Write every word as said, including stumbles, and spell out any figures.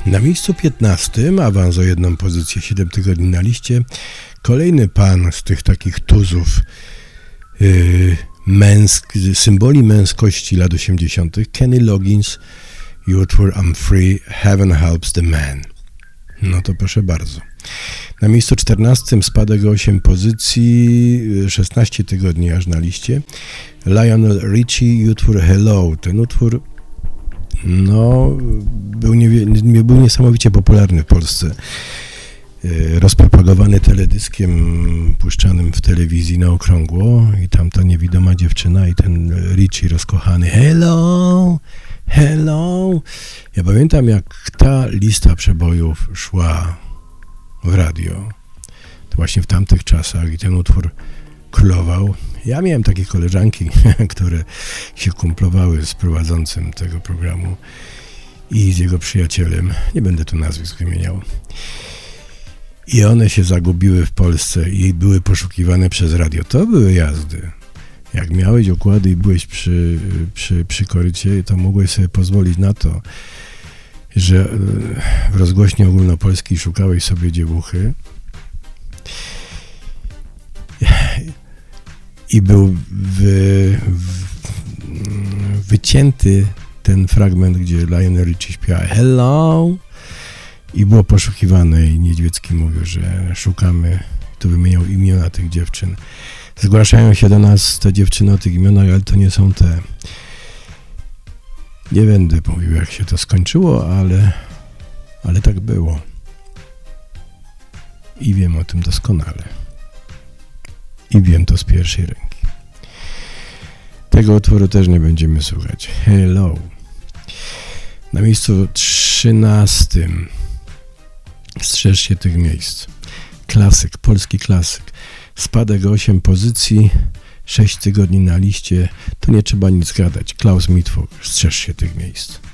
Na miejscu piętnastym, awans o jedną pozycję, siedem tygodni na liście, kolejny pan z tych takich tuzów yy, męsk, symboli męskości lat osiemdziesiątych, Kenny Loggins i utwór I'm Free, Heaven Helps the Man. No to proszę bardzo. Na miejscu czternastym spadek o osiem pozycji, szesnaście tygodni aż na liście, Lionel Richie i utwór Hello. Ten utwór no, był, nie, nie, był niesamowicie popularny w Polsce. Rozpropagowany teledyskiem puszczanym w telewizji na okrągło i tam ta niewidoma dziewczyna i ten Richie rozkochany Hello, hello. Ja pamiętam, jak ta lista przebojów szła w radio, to właśnie w tamtych czasach i ten utwór królował. Ja miałem takie koleżanki, które się kumplowały z prowadzącym tego programu i z jego przyjacielem. Nie będę tu nazwisk wymieniał. I one się zagubiły w Polsce i były poszukiwane przez radio. To były jazdy. Jak miałeś okłady i byłeś przy, przy, przy korycie, to mogłeś sobie pozwolić na to, że w rozgłośni ogólnopolskiej szukałeś sobie dziewuchy i był wy, wy, wycięty ten fragment, gdzie Lionel Richie śpiewa Hello i było poszukiwane i Niedźwiecki mówił, że szukamy, tu wymieniał imiona tych dziewczyn. Zgłaszają się do nas te dziewczyny o tych imionach, ale to nie są te. Nie będę mówił, jak się to skończyło, ale, ale tak było. I wiem o tym doskonale. I wiem to z pierwszej ręki. Tego utworu też nie będziemy słuchać. Hello. Na miejscu trzynastym. Strzeż się tych miejsc. Klasyk, polski klasyk. Spadek o osiem pozycji, sześć tygodni na liście. To nie trzeba nic gadać. Klaus Mitwog. Strzeż się tych miejsc.